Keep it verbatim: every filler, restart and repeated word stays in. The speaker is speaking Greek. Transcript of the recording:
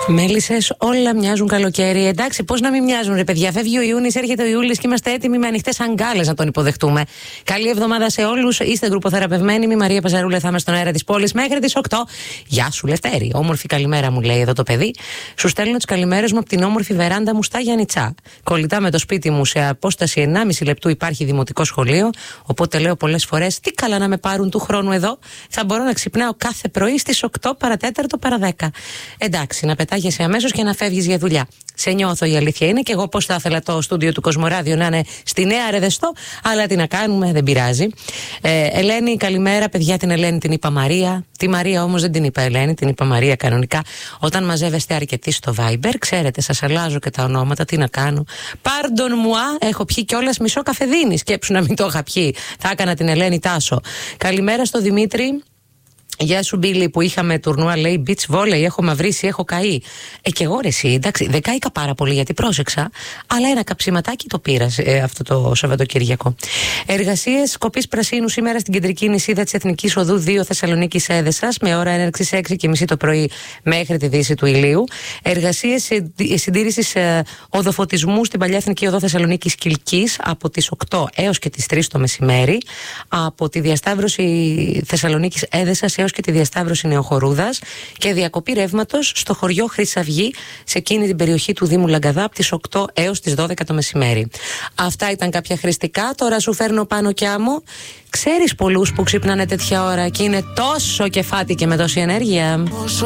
Μέλισσες όλα μοιάζουν καλοκαίρι. Εντάξει, πώς να μην μοιάζουν, ρε παιδιά. Φεύγει ο Ιούνις, έρχεται ο Ιούλης και είμαστε έτοιμοι με ανοιχτές αγκάλες να τον υποδεχτούμε. Καλή εβδομάδα σε όλους. Είστε γκρουποθεραπευμένοι. Είμαι η Μαρία Παζαρούλα, θα είμαι στον αέρα της πόλης μέχρι τις οκτώ. Γεια σου, Λευτέρη. Όμορφη καλημέρα μου λέει εδώ το παιδί. Σου στέλνω τις καλημέρες μου από την όμορφη βεράντα μου στα Γιαννιτσά. Κολλητά με το σπίτι μου σε απόσταση ενάμιση λεπτού υπάρχει δημοτικό σχολείο. Οπότε λέω πολλές φορές, τι καλά να με πάρουν του χρόνου εδώ. Θα μπορώ να ξυπνάω κάθε πρωί στις οκτώ παρατέταρτο παρά δέκα. Εντάξει, να πετάγεσαι αμέσως και να φεύγεις για δουλειά. Σε νιώθω, η αλήθεια είναι, και εγώ πώς θα ήθελα το στούντιο του Κοσμοράδιο να είναι στη Νέα Ρεδεστό, αλλά τι να κάνουμε, δεν πειράζει. Ε, Ελένη, καλημέρα, παιδιά. Την Ελένη την είπα Μαρία. Τη Μαρία όμως δεν την είπα Ελένη, την είπα Μαρία κανονικά. Όταν μαζεύεστε αρκετοί στο Viber, ξέρετε, σας αλλάζω και τα ονόματα, τι να κάνω. Pardon moi, έχω πιει κιόλας μισό καφεδίνι. Σκέψου να μην το είχα πιει. Θα έκανα την Ελένη Τάσο. Καλημέρα στο Δημήτρη. Γεια σου, Μπίλη, που είχαμε τουρνουά, λέει beach volley. Έχω μαυρίσει, έχω καεί. Ε, και εγώ ρε, εσύ, εντάξει, δεν κάηκα πάρα πολύ γιατί πρόσεξα, αλλά ένα καψιματάκι το πήρα ε, αυτό το Σαββατοκύριακο. Εργασίες κοπής πρασίνου σήμερα στην κεντρική νησίδα της Εθνικής Οδού δύο Θεσσαλονίκης Έδεσας, με ώρα έναρξης έξι και μισή το πρωί μέχρι τη δύση του ηλίου. Εργασίες συντήρησης ε, οδοφωτισμού στην παλιά Εθνική Οδό Θεσσαλονίκης Κιλκής από τις οκτώ έως και τις τρεις το μεσημέρι. Από τη διασταύρωση Θεσσαλονίκης Έδεσας έως και τη διασταύρωση Νεοχορούδας, και διακοπή ρεύματος στο χωριό Χρυσαυγή, σε εκείνη την περιοχή του Δήμου Λαγκαδά, από τις οκτώ έως τις δώδεκα το μεσημέρι. Αυτά ήταν κάποια χρηστικά. Τώρα σου φέρνω πάνω κι άμμο. Ξέρεις πολλούς που ξυπνάνε τέτοια ώρα και είναι τόσο κεφάτι και με τόση ενέργεια?